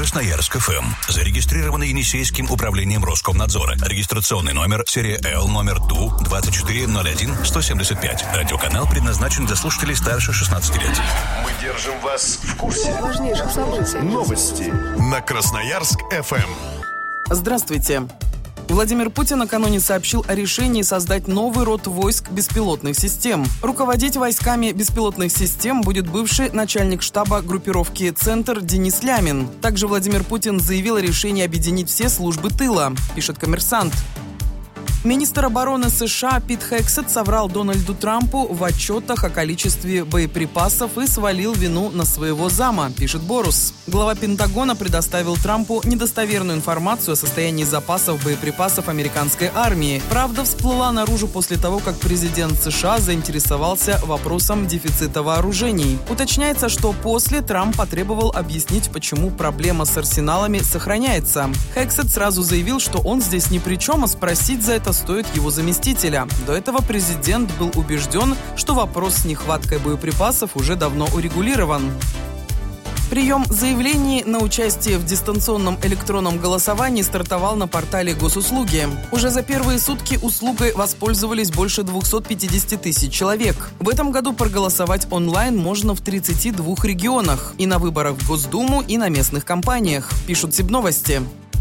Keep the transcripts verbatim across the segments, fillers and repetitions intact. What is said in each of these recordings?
Красноярск-ФМ. Зарегистрировано Енисейским управлением Роскомнадзора. Регистрационный номер, серия Л, номер Ту двадцать четыре ноль один сто семьдесят пять. Радиоканал предназначен для слушателей старше шестнадцати лет. Мы держим вас в курсе важнейших событий. Новости на Красноярск-ФМ. Здравствуйте. Владимир Путин накануне сообщил о решении создать новый род войск беспилотных систем. Руководить войсками беспилотных систем будет бывший начальник штаба группировки «Центр» Денис Лямин. Также Владимир Путин заявил о решении объединить все службы тыла, пишет «Коммерсант». Министр обороны США Пит Хексет соврал Дональду Трампу в отчетах о количестве боеприпасов и свалил вину на своего зама, пишет Борус. Глава Пентагона предоставил Трампу недостоверную информацию о состоянии запасов боеприпасов американской армии. Правда всплыла наружу после того, как президент США заинтересовался вопросом дефицита вооружений. Уточняется, что после Трамп потребовал объяснить, почему проблема с арсеналами сохраняется. Хексет сразу заявил, что он здесь ни при чем, а спросить за это стоит его заместителя. До этого президент был убежден, что вопрос с нехваткой боеприпасов уже давно урегулирован. Прием заявлений на участие в дистанционном электронном голосовании стартовал на портале Госуслуги. Уже за первые сутки услугой воспользовались больше двести пятьдесят тысяч человек. В этом году проголосовать онлайн можно в тридцати двух регионах. И на выборах в Госдуму, и на местных компаниях, пишут Сибновости.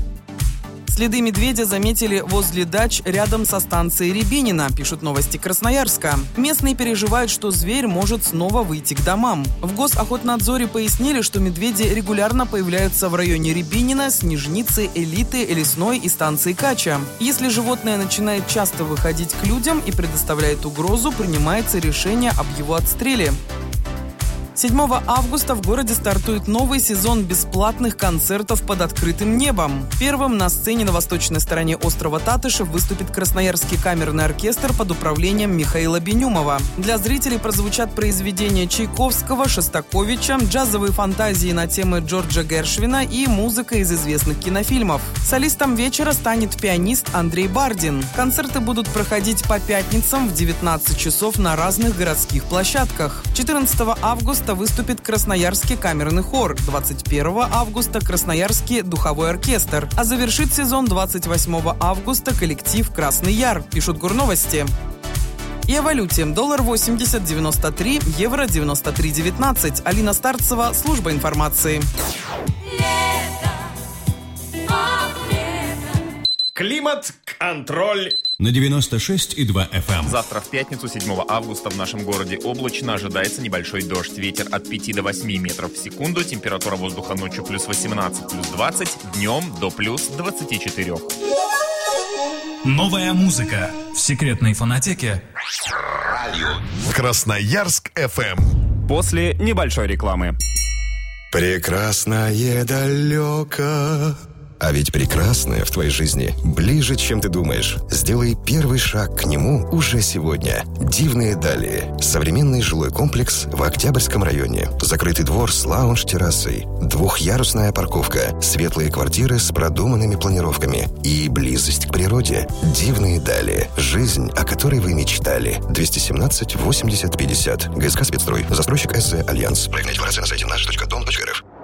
Следы медведя заметили возле дач рядом со станцией Рябинина, пишут Новости Красноярска. Местные переживают, что зверь может снова выйти к домам. В Госохотнадзоре пояснили, что медведи регулярно появляются в районе Рябинина, Снежницы, Элиты, Лесной и станции Кача. Если животное начинает часто выходить к людям и предоставляет угрозу, принимается решение об его отстреле. седьмого августа в городе стартует новый сезон бесплатных концертов под открытым небом. Первым на сцене на восточной стороне острова Татышев выступит Красноярский камерный оркестр под управлением Михаила Бенюмова. Для зрителей прозвучат произведения Чайковского, Шостаковича, джазовые фантазии на темы Джорджа Гершвина и музыка из известных кинофильмов. Солистом вечера станет пианист Андрей Бардин. Концерты будут проходить по пятницам в девятнадцать часов на разных городских площадках. четырнадцатого августа выступит Красноярский камерный хор, двадцать первого августа Красноярский духовой оркестр, а завершит сезон двадцать восьмого августа коллектив «Красный Яр», пишут Гурновости. И о валюте. Доллар восемьдесят девяносто три, евро девяносто три девятнадцать. Алина Старцева, служба информации. Климат-контроль на девяносто шесть и два эф эм. Завтра в пятницу, седьмого августа, в нашем городе облачно, ожидается небольшой дождь. Ветер от пяти до восьми метров в секунду. Температура воздуха ночью плюс восемнадцать, плюс двадцать. Днем до плюс двадцати четырёх. Новая музыка в секретной фонотеке Красноярск-ФМ. После небольшой рекламы. Прекрасное далеко. А ведь прекрасное в твоей жизни ближе, чем ты думаешь. Сделай первый шаг к нему уже сегодня. Дивные дали. Современный жилой комплекс в Октябрьском районе. Закрытый двор с лаунж-террасой. Двухъярусная парковка. Светлые квартиры с продуманными планировками. И близость к природе. Дивные дали. Жизнь, о которой вы мечтали. двести семнадцать восемьдесят пятьдесят. ГСК «Спецстрой». Застройщик СЗ «Альянс». Проектная декларация на сайте наш точка дом точка эр эф.